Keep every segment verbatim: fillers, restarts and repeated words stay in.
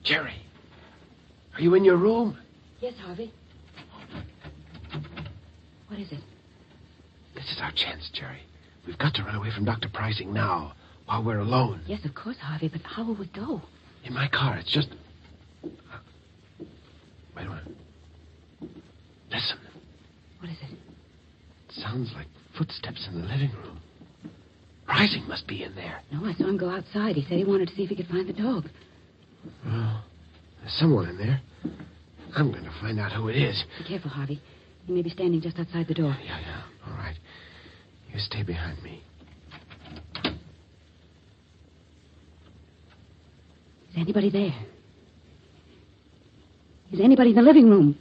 Jerry, are you in your room? Yes, Harvey. What is it? This is our chance, Jerry. We've got to run away from Doctor Pricing now, while we're alone. Yes, of course, Harvey, but how will we go? In my car. It's just... Wait a minute. Listen. What is it? It sounds like footsteps in the living room. Pricing must be in there. No, I saw him go outside. He said he wanted to see if he could find the dog. Well, there's someone in there. I'm going to find out who it is. Be careful, Harvey. He may be standing just outside the door. Yeah, yeah. All right. You stay behind me. Is anybody there? Is anybody in the living room?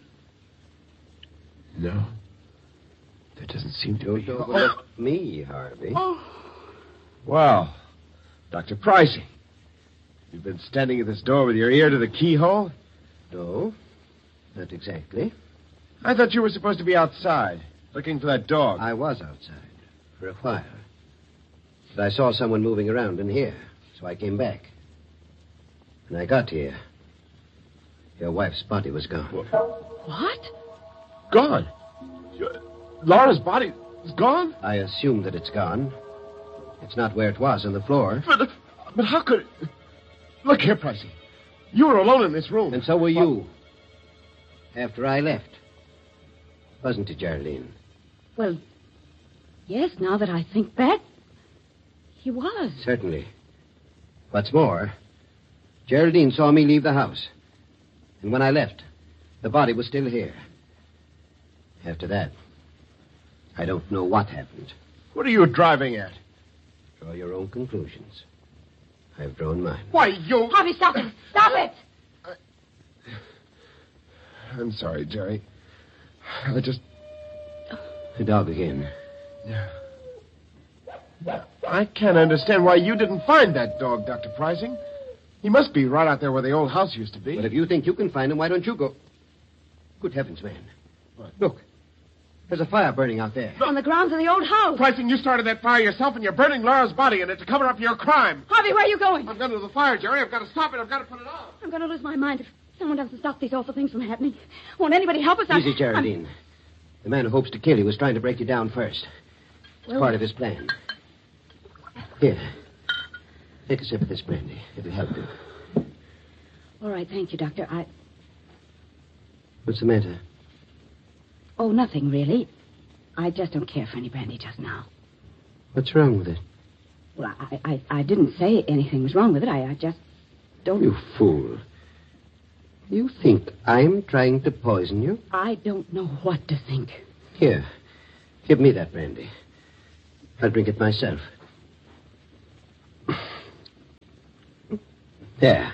No. There doesn't seem to Don't be. overlook oh. me, Harvey. Oh. Well, Doctor Pricing, you've been standing at this door with your ear to the keyhole? No, not exactly. I thought you were supposed to be outside, looking for that dog. I was outside for a while. But I saw someone moving around in here, so I came back. When I got here, your wife's body was gone. What? Gone? Laura's body is gone? I assume that it's gone. It's not where it was on the floor. But, but how could... Look here, Pricey. You were alone in this room. And so were you. After I left. Wasn't it, Geraldine? Well, yes, now that I think back, he was. Certainly. What's more, Geraldine saw me leave the house. And when I left, the body was still here. After that, I don't know what happened. What are you driving at? Draw your own conclusions. I've drawn mine. Why, you... Harvey, stop it! Stop it! I'm sorry, Jerry. I just... The dog again. Yeah. I can't understand why you didn't find that dog, Doctor Pricing. He must be right out there where the old house used to be. But if you think you can find him, why don't you go? Good heavens, man. What? Look. There's a fire burning out there. On the grounds of the old house. Pricing, you started that fire yourself, and you're burning Laura's body in it to cover up your crime. Harvey, where are you going? I'm going to the fire, Jerry. I've got to stop it. I've got to put it out. I'm going to lose my mind if someone doesn't stop these awful things from happening. Won't anybody help us? Easy, I'm... Geraldine. I'm... The man who hopes to kill you was trying to break you down first. It's well... part of his plan. Here. Take a sip of this brandy. It'll help you. All right, thank you, Doctor. I... What's the matter? Oh, nothing, really. I just don't care for any brandy just now. What's wrong with it? Well, I, I, I didn't say anything was wrong with it. I, I just don't... You fool. You think I'm trying to poison you? I don't know what to think. Here. Give me that brandy. I'll drink it myself. There.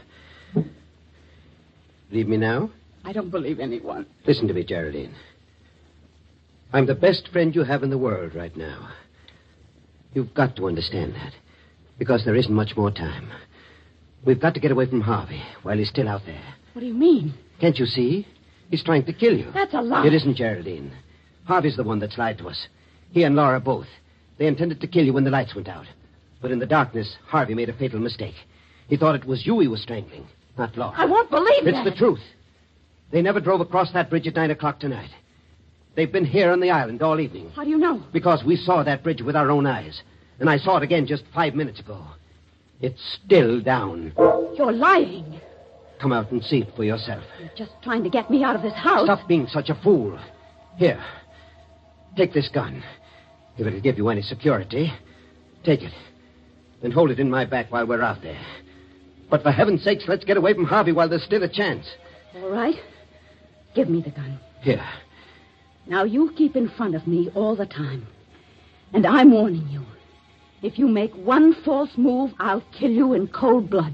Leave me now? I don't believe anyone. Listen to me, Geraldine. I'm the best friend you have in the world right now. You've got to understand that. Because there isn't much more time. We've got to get away from Harvey while he's still out there. What do you mean? Can't you see? He's trying to kill you. That's a lie. It isn't, Geraldine. Harvey's the one that's lied to us. He and Laura both. They intended to kill you when the lights went out. But in the darkness, Harvey made a fatal mistake. He thought it was you he was strangling, not Laura. I won't believe It's that. the truth. They never drove across that bridge at nine o'clock tonight. They've been here on the island all evening. How do you know? Because we saw that bridge with our own eyes. And I saw it again just five minutes ago. It's still down. You're lying. Come out and see it for yourself. You're just trying to get me out of this house. Stop being such a fool. Here. Take this gun. If it'll give you any security, take it. And hold it in my back while we're out there. But for heaven's sakes, let's get away from Harvey while there's still a chance. All right. Give me the gun. Here. Now, you keep in front of me all the time. And I'm warning you. If you make one false move, I'll kill you in cold blood.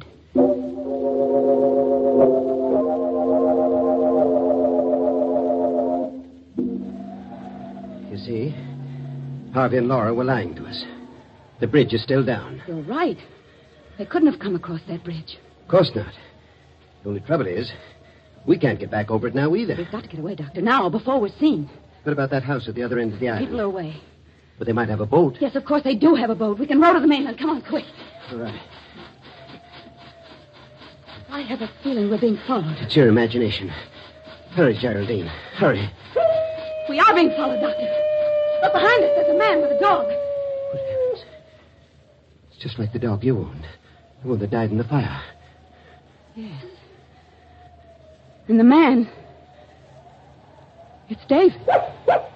You see, Harvey and Laura were lying to us. The bridge is still down. You're right. They couldn't have come across that bridge. Of course not. The only trouble is, we can't get back over it now either. We've got to get away, Doctor, now, before we're seen. What about that house at the other end of the island? People are away. But they might have a boat. Yes, of course they do have a boat. We can row to the mainland. Come on, quick. All right. I have a feeling we're being followed. It's your imagination. Hurry, Geraldine. Hurry. We are being followed, Doctor. But behind us there's a man with a dog. Good heavens. It's just like the dog you owned. The one that died in the fire. Yes. And the man... It's David.